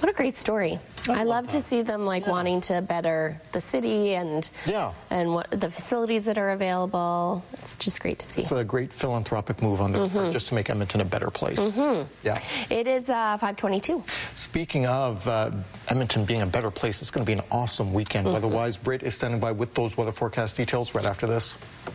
What a great story. I love to see them wanting to better the city and what the facilities that are available. It's just great to see. It's a great philanthropic move on their part just to make Edmonton a better place. Yeah. It is 5:22. Speaking of Edmonton being a better place, it's going to be an awesome weekend weather-wise. Britt is standing by with those weather forecast details right after this.